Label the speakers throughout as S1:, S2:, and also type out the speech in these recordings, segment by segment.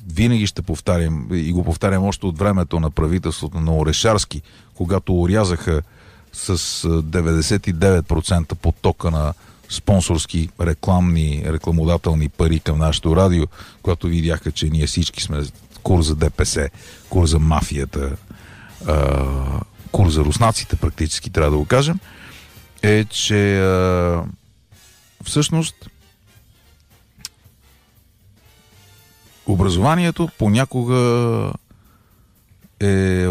S1: винаги ще повтарям и го повтарям още от времето на правителството на Орешарски, когато орязаха с 99% потока на спонсорски рекламодателни пари към нашето радио, когато видяха, че ние всички сме кур за ДПС, кур за мафията, кур за руснаците практически, трябва да го кажем, е, че всъщност образованието понякога е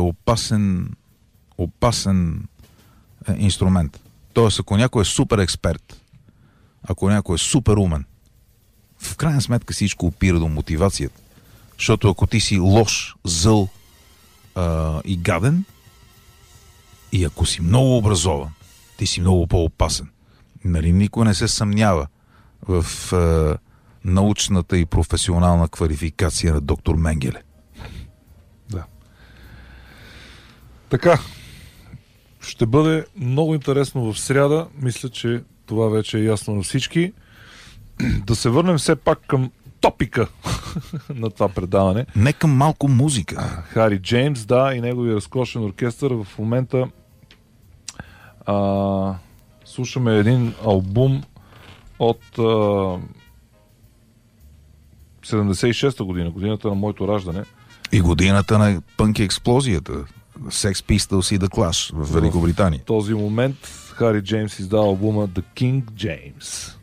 S1: опасен инструмент. Тоест, ако някой е супер експерт, ако някой е супер умен, в крайна сметка всичко опира до мотивацията. Защото ако ти си лош, зъл и гаден, и ако си много образован, ти си много по-опасен. Нали, никой не се съмнява в научната и професионална квалификация на доктор Менгеле.
S2: Да. Така, ще бъде много интересно в сряда. Мисля, че това вече е ясно на всички. Да се върнем все пак към топика на това предаване.
S1: Не към малко музика.
S2: Хари Джеймс, да, и неговия разкошен оркестър. В момента слушаме един албум от 76-та година, годината на моето раждане.
S1: И годината на пънки експлозията. Sex Pistols и The Clash в Великобритания.
S2: В този момент Хари Джеймс издава албума The King James.